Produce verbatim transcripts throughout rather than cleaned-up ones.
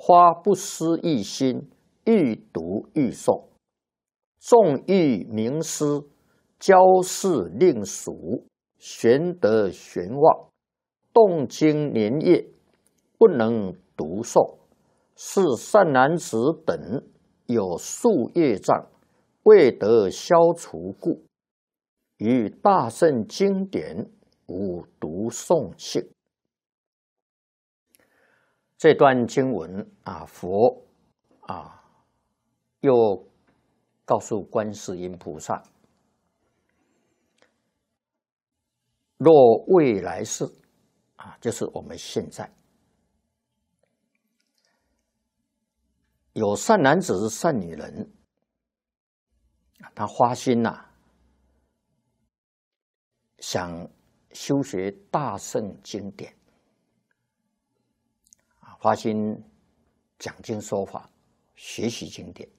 发不思议心，欲读欲诵，纵欲明思，教示令属，玄德玄望，动经年月，不能读诵，是善男子等有数业障，未得消除故，于大圣经典无读诵性。这段经文啊，佛啊又告诉观世音菩萨，若未来世啊，就是我们现在有善男子、善女人，他发心呐、啊，想修学大圣经典。发心讲经说法，学习经典，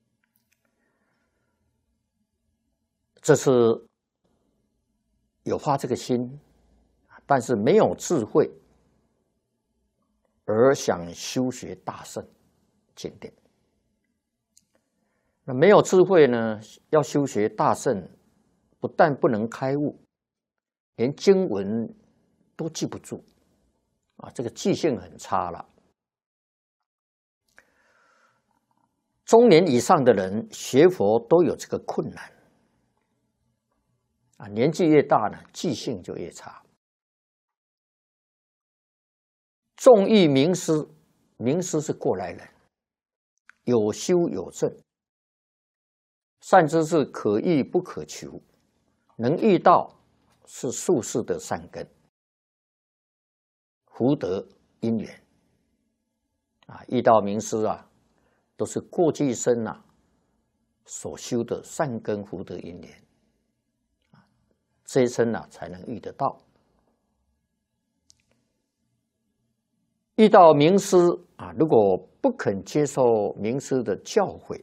这是有发这个心，但是没有智慧，而想修学大圣经典。那没有智慧呢，要修学大圣，不但不能开悟，连经文都记不住。啊，这个记性很差了。中年以上的人学佛都有这个困难。啊，年纪越大呢，记性就越差。纵欲明思，明思是过来人，有修有证，善知识可遇不可求，能遇到是宿世的善根。福德因缘啊，遇到明师啊，都是过去生啊所修的善根福德因缘啊，这一生啊才能遇得到。遇到明师啊，如果不肯接受明师的教诲，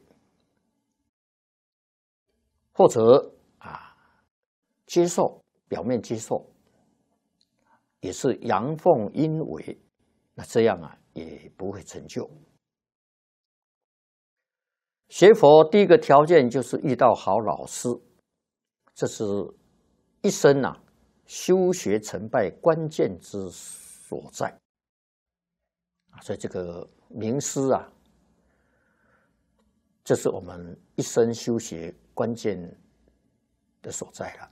或者啊接受表面接受，也是阳奉阴违，那这样啊也不会成就。学佛第一个条件就是遇到好老师，这是一生啊修学成败关键之所在。所以这个名师啊，这是我们一生修学关键的所在了。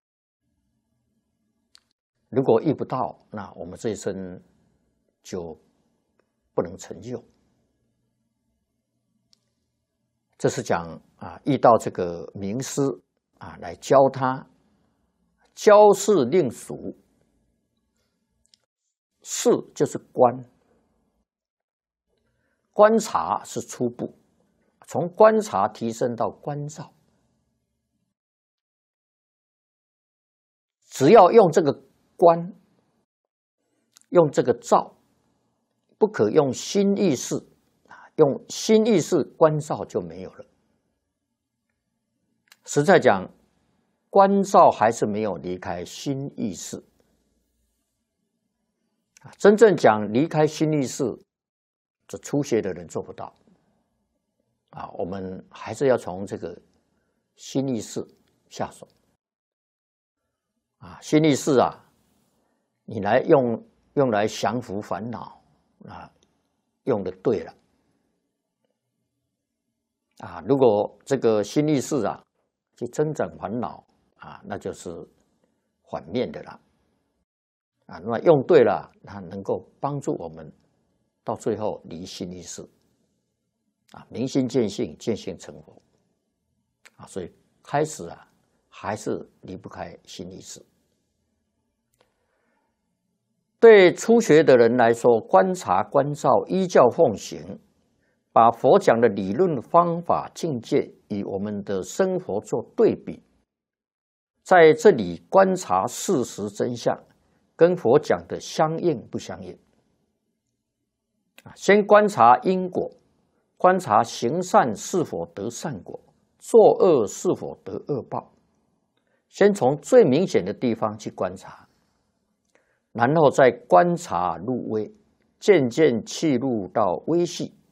如果遇不到，那我们这一生就不能成就。这是讲啊，遇到这个名师啊，来教他，教示令属。示就是观，观察是初步，从观察提升到观照。只要用这个观，用这个照，不可用心意识，用心意识观照就没有了。实在讲，观照还是没有离开心意识。真正讲离开心意识，这初学的人做不到。啊，我们还是要从这个心意识下手。啊，心意识啊，你来用用来降伏烦恼啊，用的对了。啊，如果这个心意识啊去增长烦恼啊，那就是反面的了。啊，那用对了，它能够帮助我们到最后离心意识。啊，明心见性，见性成佛。啊，所以开始啊，还是离不开心意识。对初学的人来说，观察观照，依教奉行，把佛讲的理论方法境界与我们的生活做对比，在这里观察事实真相，跟佛讲的相应不相应。先观察因果，观察行善是否得善果，作恶是否得恶报。先从最明显的地方去观察，然后再观察入微， 渐渐契入到微细，